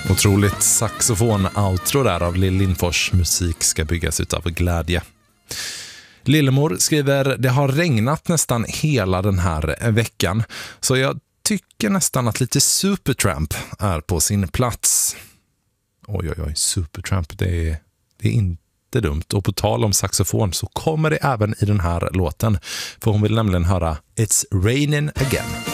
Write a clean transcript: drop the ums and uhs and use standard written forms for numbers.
Otroligt saxofon-outro där av Lill Lindfors. Musik ska byggas utav glädje. Lillemor skriver: det har regnat nästan hela den här veckan, så jag tycker nästan att lite Supertramp är på sin plats. Oj, Supertramp, det är inte dumt. Och på tal om saxofon så kommer det även i den här låten, för hon vill nämligen höra It's Raining Again.